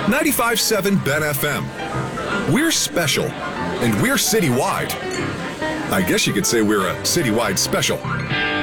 95.7 Ben FM. We're special, and we're citywide. I guess you could say we're a citywide special.